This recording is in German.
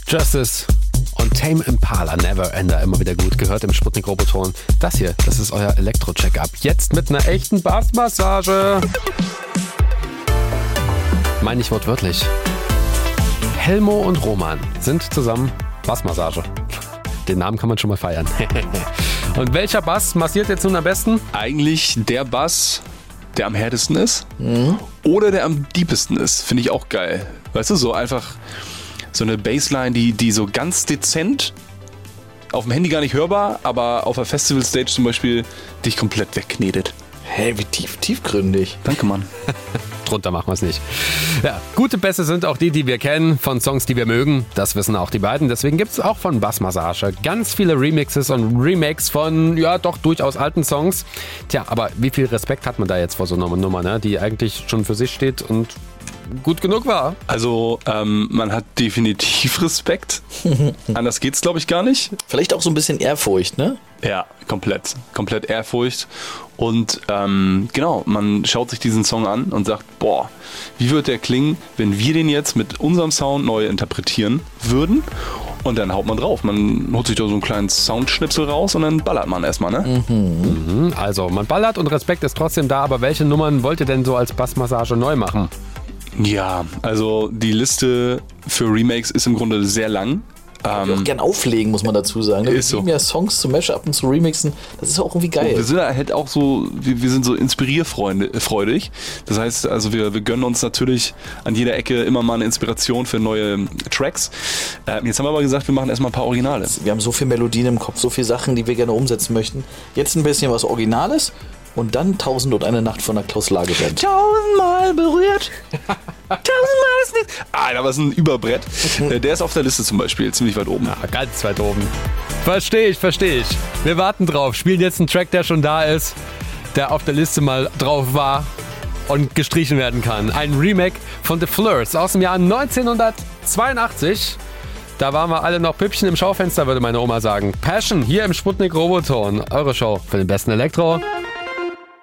Justice und Tame Impala, Never Ender, immer wieder gut, gehört im Sputnik Roboton. Das hier, das ist euer Elektro-Check-Up. Jetzt mit einer echten Bassmassage. Meine ich wortwörtlich. Helmo und Roman sind zusammen Bassmassage. Den Namen kann man schon mal feiern. Und welcher Bass massiert jetzt nun am besten? Eigentlich der Bass, der am härtesten ist oder der am deepesten ist. Finde ich auch geil. Weißt du, so einfach so eine Bassline, die so ganz dezent, auf dem Handy gar nicht hörbar, aber auf der Festival-Stage zum Beispiel dich komplett wegknetet. Hä, wie tiefgründig. Danke, Mann. Drunter machen wir es nicht. Ja, gute Bässe sind auch die wir kennen, von Songs, die wir mögen. Das wissen auch die beiden. Deswegen gibt es auch von Bassmassage ganz viele Remixes und Remakes von, ja, doch durchaus alten Songs. Tja, aber wie viel Respekt hat man da jetzt vor so einer Nummer, ne? Die eigentlich schon für sich steht und gut genug war? Also, man hat definitiv Respekt. Anders geht's, glaube ich, gar nicht. Vielleicht auch so ein bisschen Ehrfurcht, ne? Ja, komplett. Komplett Ehrfurcht. Und genau, man schaut sich diesen Song an und sagt, boah, wie wird der klingen, wenn wir den jetzt mit unserem Sound neu interpretieren würden? Und dann haut man drauf. Man holt sich da so einen kleinen Soundschnipsel raus und dann ballert man erstmal, ne? Also, man ballert und Respekt ist trotzdem da, aber welche Nummern wollt ihr denn so als Bassmassage neu machen? Ja, also die Liste für Remakes ist im Grunde sehr lang. Ich auch gern auflegen, muss man dazu sagen. Wir Ist so. lieben ja Songs zu mashuppen, zu remixen. Das ist auch irgendwie geil. Wir sind halt auch so, wir sind so inspirierfreudig. Das heißt, also wir gönnen uns natürlich an jeder Ecke immer mal eine Inspiration für neue Tracks. Jetzt haben wir aber gesagt, wir machen erstmal ein paar Originale. Wir haben so viele Melodien im Kopf, so viele Sachen, die wir gerne umsetzen möchten. Jetzt ein bisschen was Originales und dann 1001 Nacht von der Klaus Lage Band. 1000-mal berührt. 1000-mal ist nichts. Da war es ein Überbrett. Der ist auf der Liste zum Beispiel, ziemlich weit oben. Ja, ganz weit oben. Verstehe ich. Wir warten drauf, spielen jetzt einen Track, der schon da ist, der auf der Liste mal drauf war und gestrichen werden kann. Ein Remake von The Flirts aus dem Jahr 1982. Da waren wir alle noch Püppchen im Schaufenster, würde meine Oma sagen. Passion hier im Sputnik Roboton. Eure Show für den besten Elektro.